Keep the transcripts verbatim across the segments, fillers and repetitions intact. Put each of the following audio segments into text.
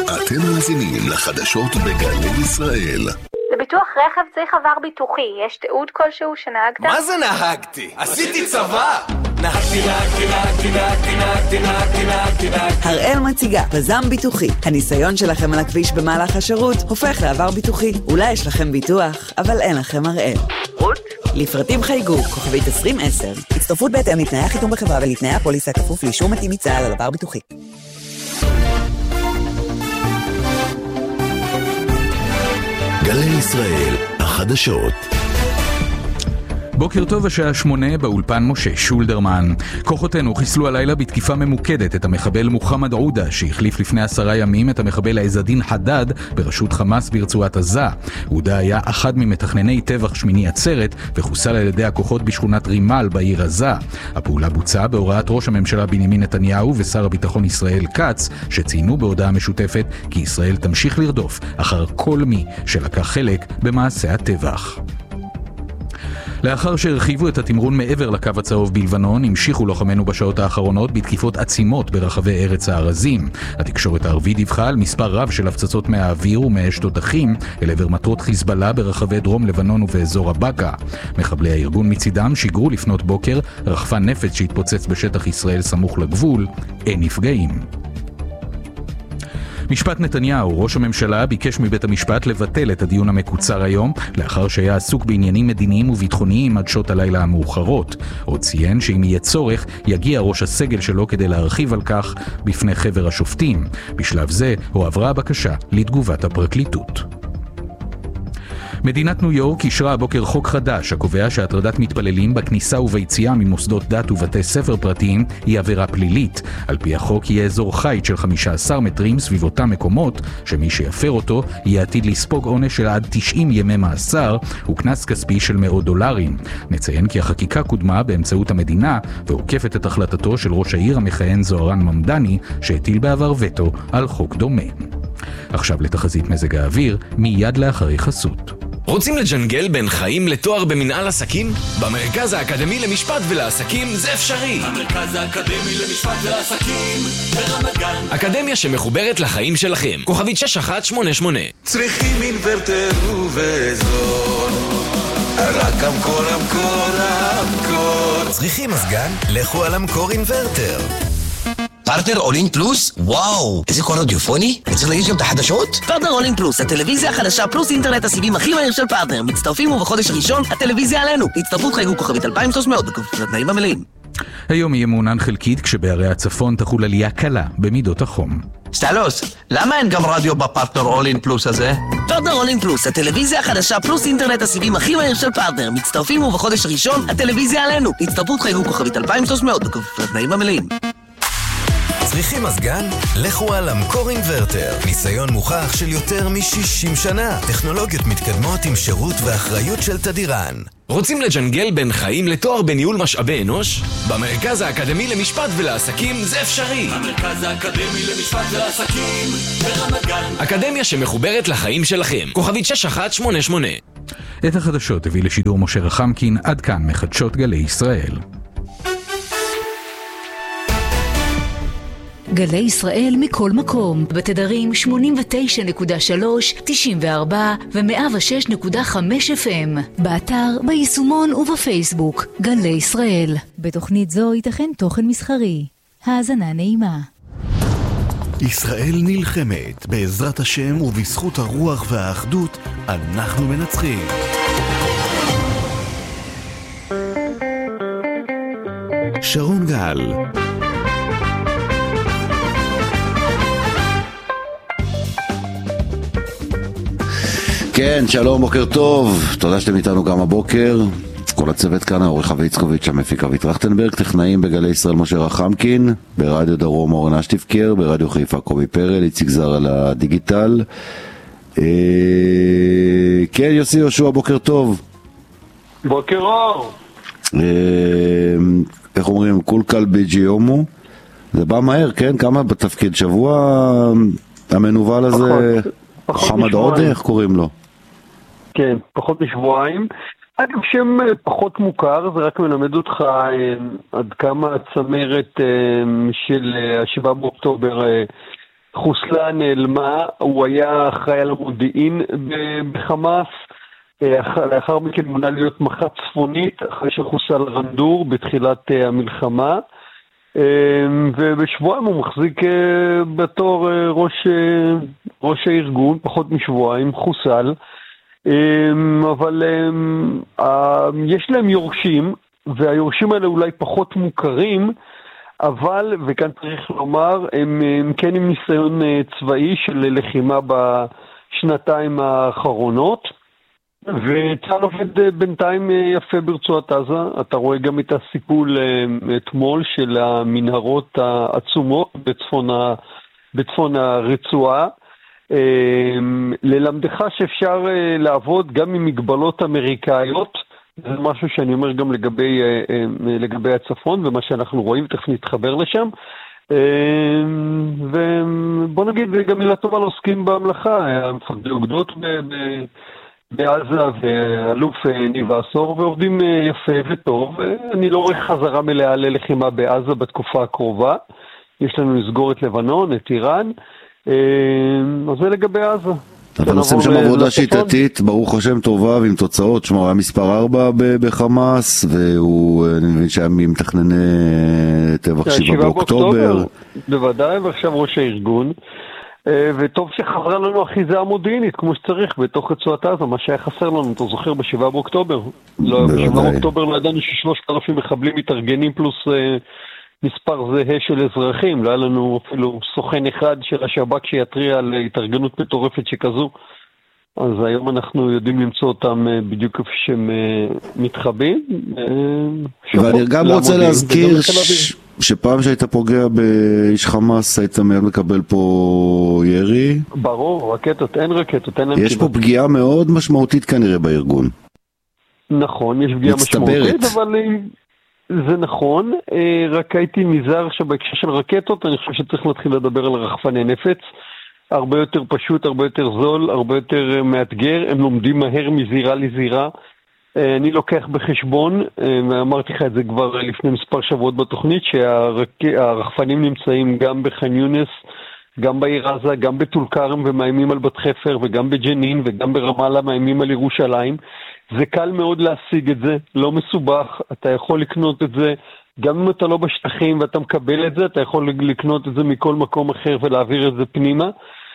אתם מאזינים לחדשות בגלי ישראל. לביטוח רכב צריך עבר ביטוחי. יש תיעוד כלשהו שנהגת? מה זה נהגתי? עשיתי צבא! נהגתי, נהגתי, נהגתי, נהגתי, נהגתי, נהגתי, נהגתי, נהגתי. הראל מציגה פזם ביטוחי. הניסיון שלכם על הכביש במהלך השירות הופך לעבר ביטוחי. אולי יש לכם ביטוח, אבל אין לכם הראל. לפרטים חייגו, כוכבית עשרים עשר. הצטרפות בהתאם לתנאי החיתום בחברה ולתנאי הפוליסה כפוף לאישור מתאים מצה"ל על עבר ביטוחי. גלי ישראל, החדשות. בוקר טוב, השעה שמונה, באולפן משה שולדרמן. כוחותינו חיסלו הלילה בתקיפה ממוקדת את המחבל מוחמד עודה, שהחליף לפני עשרה ימים את המחבל עז-א-דין חדד בראשות חמאס ברצועת עזה. עודה היה אחד ממתכנני טבח שמיני עצרת וחוסל על ידי הכוחות בשכונת רימל בעיר עזה. הפעולה בוצעה בהוראת ראש הממשלה בנימין נתניהו ושר הביטחון ישראל כץ, שציינו בהודעה משותפת כי ישראל תמשיך לרדוף אחר כל מי שלקח חלק במעשה הטבח. לאחר שהרחיבו את התמרון מעבר לקו הצהוב בלבנון, המשיכו לוחמינו בשעות האחרונות בתקיפות עצימות ברחבי ארץ הארזים. התקשורת הערבית דיווחה על מספר רב של הפצצות מהאוויר ומאש תותחים אל עבר מטרות חיזבאללה ברחבי דרום לבנון ובאזור הבקעה. מחבלי הארגון מצידם שיגרו לפנות בוקר רחפן נפץ שהתפוצץ בשטח ישראל סמוך לגבול. אין נפגעים. משפט נתניהו, ראש הממשלה ביקש מבית המשפט לבטל את הדיון המקוצר היום, לאחר שהיה עסוק בעניינים מדיניים וביטחוניים עד שעות הלילה המאוחרות. עוד ציין שאם יהיה צורך, יגיע ראש הסגל שלו כדי להרחיב על כך בפני חבר השופטים. בשלב זה הועברה הבקשה לתגובת הפרקליטות. מדינת ניו יורק אישרה הבוקר חוק חדש הקובע שהטרדת מתפללים בכניסה וביציאה ממוסדות דת ובתי ספר פרטיים היא עבירה פלילית. על פי החוק יהיה אזור חיץ של חמישה עשר מטרים סביב אותם מקומות, שמי שיפר אותו יהיה עתיד לספוג עונש של עד תשעים ימי מאסר וקנס כספי של מאות דולרים. נציין כי החקיקה קודמה באמצעות המדינה ועוקפת את החלטתו של ראש העיר המכהן זוהרן ממדני, שהטיל בעבר וטו על חוק דומה. עכשיו לתחזית מזג האוויר, מיד לאחרי חסות. רוצים לג'נגל בין חיים לתואר במנהל עסקים? במרכז האקדמי למשפט ולעסקים זה אפשרי. המרכז האקדמי למשפט ולעסקים ברמת גן. אקדמיה שמחוברת לחיים שלכם. כוכבית שש אחת שמונה שמונה. צריכים אינוורטר ובזול, רק המקור המקור המקור. צריכים מזגן? לכו על המקור אינוורטר. פרטנר אולין פלוס? וואו, איזה קול רדיופוני? אני צריך להגיש גם את החדשות? פרטנר אולין פלוס, הטלוויזיה החדשה פלוס אינטרנט הסיבים הכי מהיר של פרטנר. מצטרפים ובחודש הראשון הטלוויזיה עלינו. הצטרפות חייגו כוכבית אלפיים ושלוש מאות בכפוף לתנאים המלאים. היום יהיה מעונן חלקית, כשבערי הצפון תחול עלייה קלה במידות החום. סטלוס, למה אין גם רדיו בפרטנר אולין פלוס הזה? פרטנר אולין פלוס, הטלוויזיה החדשה פלוס אינטרנט הסיבים הכי מהיר של פרטנר. מצטרפים ובחודש הראשון הטלוויזיה עלינו. הצטרפות חייגו כוכבית אלפיים ושלוש מאות בכפוף לתנאים המלאים. צריכים מזגן? לכו על המקור אינוורטר. ניסיון מוכח של יותר מ-שישים שנה. טכנולוגיות מתקדמות עם שירות ואחריות של תדירן. רוצים לג'נגל בין חיים לתואר בניהול משאבי אנוש? במרכז האקדמי למשפט ולעסקים זה אפשרי. המרכז האקדמי למשפט ולעסקים ברמת גן. אקדמיה שמחוברת לחיים שלכם. כוכבית שש אחת שמונה שמונה. את החדשות הביא לשידור משה רחמקין. עד כאן מחדשות גלי ישראל. גלי ישראל מכל מקום, בתדרים שמונים ותשע נקודה שלוש, תשעים וארבע ו-מאה ושש נקודה חמש אף אם. באתר, ביישומון ובפייסבוק. גלי ישראל. בתוכנית זו ייתכן תוכן מסחרי. האזנה נעימה. ישראל נלחמת, בעזרת השם ובזכות הרוח והאחדות אנחנו מנצחים. שרון גל. כן, שלום, בוקר טוב. תודה שאתם איתנו גם הבוקר. כל הצוות כאן, העורך אבי יצקוביץ', המפיק אבי טרכטנברג, טכנאים בגלי ישראל משה רחמקין, ברדיו דרום אורן אשטיבקר, ברדיו חיפה קובי פרל, איציק זר על הדיגיטל. אה, כן, יוסי יהושע, בוקר טוב. בוקר אור. אה, איך אומרים, קול קל ביג'יומו. זה בא מהר, כן? כמה בתפקיד? שבוע המנובל הזה... מוחמד עודה, איך קוראים לו? כן, פחות משבועיים. אגב, שם פחות מוכר, זה רק מלמד אותך עד כמה הצמרת של השבעה באוקטובר חוסלה, נעלמה, הוא היה אחראי על המודיעין בחמאס, לאחר מכן מונה להיות מח"ט צפונית, אחרי שחוסל רנדור בתחילת המלחמה, ובשבועיים הוא מחזיק בתור ראש, ראש הארגון, פחות משבועיים, חוסל, אבל יש להם יורשים, והיורשים האלה אולי פחות מוכרים, אבל, וכאן צריך לומר, הם, הם כן עם ניסיון צבאי של לחימה בשנתיים האחרונות, וצה"ל עובד בינתיים יפה ברצועת עזה. אתה רואה גם את הסיכול אתמול של המנהרות העצומות בצפון, ה, בצפון הרצועה. ללמדך שאפשר לעבוד גם עם מגבלות אמריקאיות, זה משהו שאני אומר גם לגבי, לגבי הצפון ומה שאנחנו רואים, תכף נתחבר לשם. ובוא נגיד גם מילה טובה לעוסקים במלאכה, המפקדי אוגדות בעזה ואלוף ניב עשור, ועובדים יפה וטוב. אני לא רואה חזרה מלאה ללחימה בעזה בתקופה הקרובה. יש לנו לסגור את לבנון, את איראן, אז זה לגבי עזה. אבל עושים שם עבודה שיטתית, ברוך השם טובה ועם תוצאות. שמה, הוא היה מספר ארבע בחמאס, והוא, אני מבין שהיה מתכנני טבח שבעה באוקטובר. בוודאי, ועכשיו ראש הארגון. וטוב שחזרה לנו אחיזה המודיעינית, כמו שצריך, בתוך רצועת עזה, מה שהיה חסר לנו, אתה זוכר, בשבעה באוקטובר. בשבעה באוקטובר לא ידענו ששלושת אלפים מחבלים מתארגנים פלוס מספר זהה של אזרחים, לא היה לנו אפילו סוכן אחד של השב"כ שיתריע על התארגנות מטורפת שכזו. אז היום אנחנו יודעים למצוא אותם בדיוק איפה שהם מתחבאים. ואני גם רוצה להזכיר שפעם שהיית פוגע באיש חמאס היית מיד מקבל פה ירי. ברור, רקטות, אין רקטות, אין להם יש פה פגיעה מאוד משמעותית כנראה בארגון. נכון, יש פגיעה משמעותית, אבל זה נכון, רק הייתי נזהר שבהקשר של רקטות, אני חושב שצריך להתחיל לדבר על רחפני נפץ, הרבה יותר פשוט, הרבה יותר זול, הרבה יותר מאתגר, הם לומדים מהר מזירה לזירה. אני לוקח בחשבון, ואמרתי לך את זה כבר לפני מספר שבועות בתוכנית, שהרחפנים נמצאים גם בח'אן יונס, גם בעיר עזה, גם בטול כרם ומאיימים על בת חפר, וגם בג'נין וגם ברמאללה מאיימים על ירושלים. זה קל מאוד להשיג את זה, לא מסובך, אתה יכול לקנות את זה, גם אם אתה לא בשטחים ואתה מקבל את זה, אתה יכול לקנות את זה מכל מקום אחר ולהעביר את זה פנימה,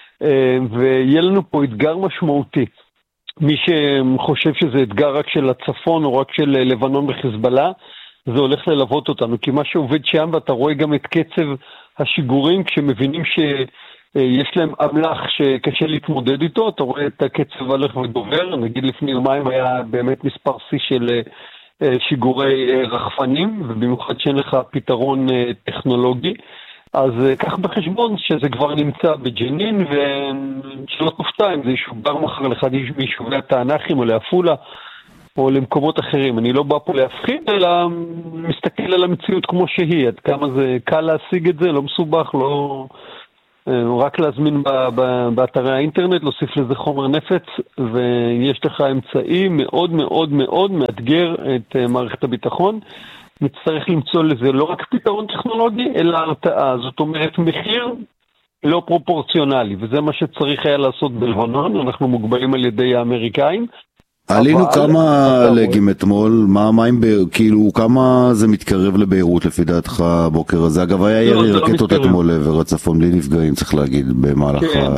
ויהיה לנו פה אתגר משמעותי. מי שחושב שזה אתגר רק של הצפון או רק של לבנון וחיזבאללה, זה הולך ללוות אותנו, כי מה שעובד שם, ואתה רואה גם את קצב השיגורים, כשמבינים שיש להם אמל"ח שקשה להתמודד איתו, אתה רואה את הקצב הלך ודובר, נגיד לפני יומיים היה באמת מספר שיא של שיגורי רחפנים, ובמיוחד שאין לך פתרון טכנולוגי, אז קח בחשבון שזה כבר נמצא בג'נין, ושלא תופתע אם זה ישובר מחר לאחד מיישובי התענכים או לעפולה, או למקומות אחרים. אני לא בא פה להפחיד, אלא מסתכל על המציאות כמו שהיא, עד כמה זה קל להשיג את זה, לא מסובך, לא רק להזמין באתרי האינטרנט, להוסיף לזה חומר נפץ, ויש לך אמצעי מאוד מאוד מאוד מאתגר את מערכת הביטחון. נצטרך למצוא לזה לא רק פתרון טכנולוגי, אלא הרתעה. זאת אומרת, מחיר לא פרופורציונלי, וזה מה שצריך היה לעשות בלבנון. אנחנו מוגבלים על ידי האמריקאים. עלינו כמה לגים אתמול, מה מים, כאילו כמה זה מתקרב לביירות לפי דעתך בוקר הזה? אגב, היה ירי רקטות אתמול לעבר הצפון, בלי נפגעים צריך להגיד במהלך ה...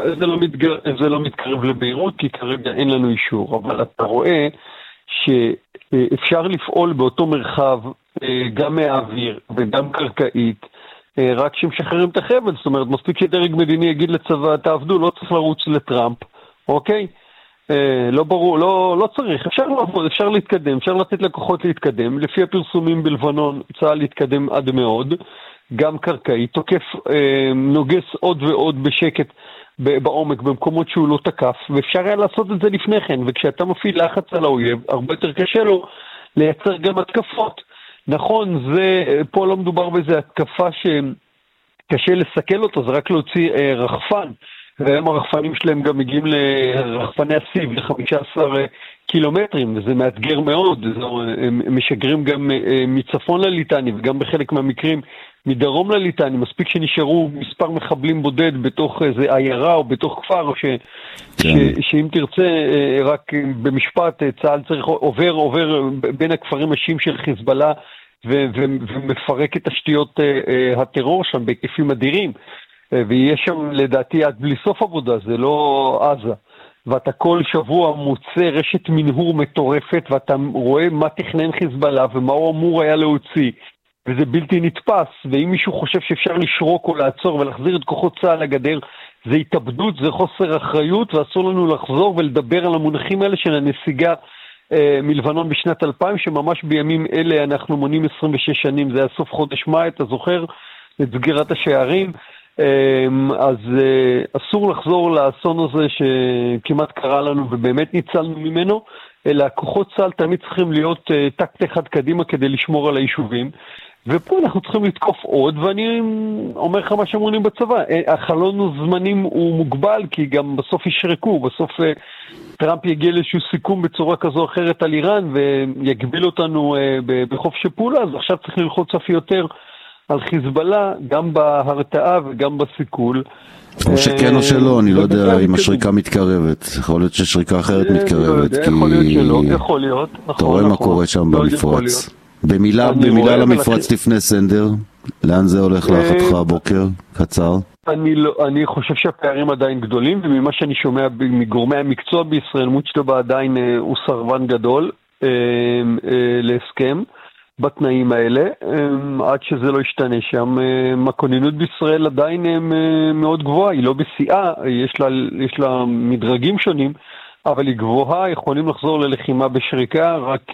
זה לא מתקרב לביירות, כי כרגע אין לנו אישור, אבל אתה רואה שאפשר לפעול באותו מרחב, גם מהאוויר וגם קרקעית, רק שמשחררים את החבל. זאת אומרת, מספיק שדרג מדיני יגיד לצבא, תעבדו, לא צריך לרוץ לטראמפ, אוקיי? לא ברור, לא, לא צריך, אפשר לעבוד, אפשר להתקדם, אפשר לתת לקוחות להתקדם. לפי הפרסומים בלבנון, צה"ל להתקדם עד מאוד, גם קרקעי, תוקף נוגס עוד ועוד בשקט בעומק, במקומות שהוא לא תקף, ואפשר היה לעשות את זה לפני כן, וכשאתה מפעיל לחץ על האויב, הרבה יותר קשה לו לייצר גם התקפות. נכון, זה, פה לא מדובר באיזה התקפה שקשה לסכל אותה, זה רק להוציא רחפן, והם הרחפנים שלהם גם מגיעים לרחפני הסיב ל-חמישה עשר קילומטרים, וזה מאתגר מאוד, הם משגרים גם מצפון לליטני, וגם בחלק מהמקרים מדרום לליטני, מספיק שנשארו מספר מחבלים בודד בתוך איזה עיירה או בתוך כפר, או ש, כן. ש, שאם תרצה, רק במשפט, צה"ל צריך, עובר, עובר בין הכפרים השיעים של חיזבאללה, ו, ו, ומפרק את תשתיות הטרור שם בהיקפים אדירים, ויש שם לדעתי עד בלי סוף עבודה, זה לא עזה. ואתה כל שבוע מוצא רשת מנהור מטורפת, ואתה רואה מה תכנן חיזבאללה ומה הוא אמור היה להוציא, וזה בלתי נתפס. ואם מישהו חושב שאפשר לשרוק או לעצור ולהחזיר את כוחות צה"ל לגדר, זה התאבדות, זה חוסר אחריות, ואסור לנו לחזור ולדבר על המונחים האלה של הנסיגה אה, מלבנון בשנת אלפיים, שממש בימים אלה אנחנו מונים עשרים ושש שנים, זה היה סוף חודש מאי, אתה זוכר, את סגירת השערים. אז אסור לחזור לאסון הזה שכמעט קרה לנו ובאמת ניצלנו ממנו, אלא כוחות צה"ל תמיד צריכים להיות טקט אחד קדימה כדי לשמור על היישובים, ופה אנחנו צריכים לתקוף עוד, ואני אומר לך מה שאמונים בצבא, החלון זמנים הוא מוגבל, כי גם בסוף ישרקו, בסוף טראמפ יגיע לאיזשהו סיכום בצורה כזו או אחרת על איראן, ויגביל אותנו בחופש פעולה, אז עכשיו צריך ללחוץ אף יותר על חיזבאללה, גם בהרתעה וגם בסיכול. או שכן או שלא, אני לא יודע אם השריקה מתקרבת. יכול להיות ששריקה אחרת מתקרבת. יכול להיות שלא, יכול להיות. אתה רואה מה קורה שם במפרץ. במילה על המפרץ לפני סנדר, לאן זה הולך להערכתך הבוקר? קצר. אני חושב שהפערים עדיין גדולים, וממה שאני שומע מגורמי המקצוע בישראל, מוצ'טבה עדיין הוא סרבן גדול להסכם. בתנאים האלה, עד שזה לא ישתנה שם. הכוננות בישראל עדיין מאוד גבוהה, היא לא בשיאה, יש לה, יש לה מדרגים שונים, אבל היא גבוהה, יכולים לחזור ללחימה בשריקה, רק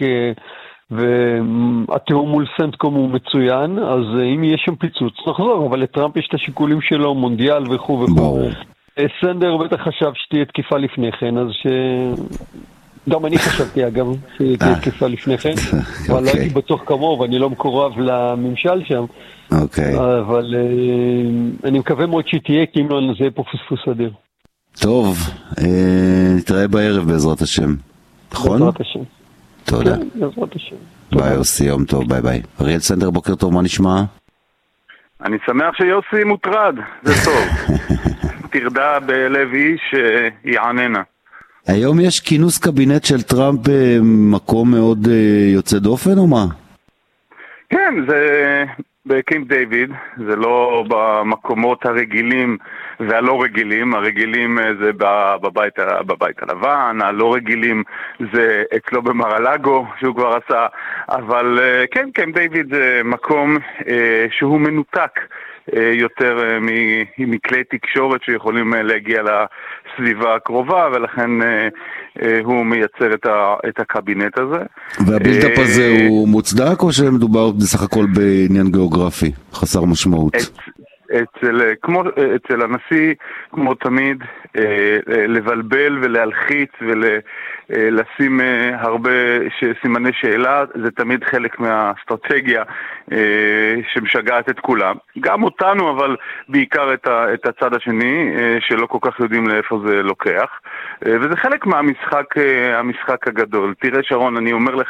והתיאום מול סנטקום הוא מצוין, אז אם יש שם פיצוץ נחזור, אבל לטראמפ יש את השיקולים שלו, מונדיאל וכו' וכו'. סנדר בטח חשב שתהיה תקיפה לפני כן, אז ש... גם אני חשבתי אגב שתהיה תקיפה לפני כן, אבל לא הייתי בטוח כמוהו ואני לא מקורב לממשל שם, אבל אני מקווה מאוד שתהיה, כי אם לא זה יהיה פה פספוס אדיר. טוב, נתראה בערב בעזרת השם, נכון? בעזרת השם. תודה. בעזרת השם. ביי יוסי, יום טוב, ביי ביי. אריאל סנדר, בוקר טוב, מה נשמע? אני שמח שיוסי מוטרד, זה טוב. תרדה בלב איש יעננה. היום יש כינוס קבינט של טראמפ במקום מאוד יוצא דופן או מה? כן, זה בקמפ דיוויד, זה לא במקומות הרגילים והלא רגילים, הרגילים זה בבית, בבית הלבן, הלא רגילים זה אצלו במר-א-לגו שהוא כבר עשה, אבל כן, קמפ דיוויד זה מקום שהוא מנותק יותר מכלי תקשורת שיכולים להגיע לסביבה הקרובה, ולכן הוא מייצר את הקבינט הזה. והבילדאפ הזה הוא מוצדק או שמדובר בסך הכל בעניין גיאוגרפי חסר משמעות? אצל, כמו, אצל הנשיא, כמו תמיד, לבלבל ולהלחיץ ולשים הרבה סימני שאלה, זה תמיד חלק מהאסטרטגיה שמשגעת את כולם. גם אותנו, אבל בעיקר את הצד השני, שלא כל כך יודעים לאיפה זה לוקח. וזה חלק מהמשחק המשחק הגדול. תראה שרון, אני אומר לך,